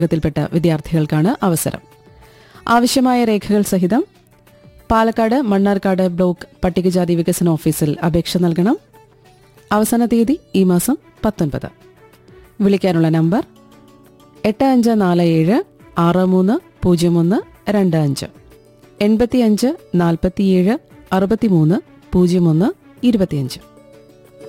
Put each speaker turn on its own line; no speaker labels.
വിഭാഗത്തിൽപ്പെട്ട വിദ്യാർത്ഥികൾക്കാണ് അവസരം. ആവശ്യമായ രേഖകൾ സഹിതം പാലക്കാട് മണ്ണാർക്കാട് ബ്ലോക്ക് പട്ടികജാതി വികസന ഓഫീസിൽ അപേക്ഷ നൽകണം. അവസാന തീയതി ഈ മാസം 19. വിളിക്കാനുള്ള നമ്പർ 8547 630125 85 47 63 01 25.